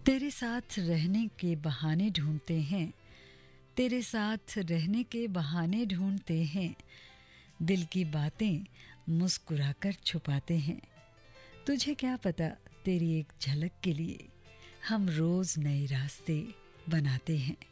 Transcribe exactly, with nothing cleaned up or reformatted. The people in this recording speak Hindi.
तेरे साथ रहने के बहाने ढूंढते हैं, तेरे साथ रहने के बहाने ढूंढते हैं, दिल की बातें मुस्कुराकर छुपाते हैं। तुझे क्या पता, तेरी एक झलक के लिए हम रोज नए रास्ते बनाते हैं।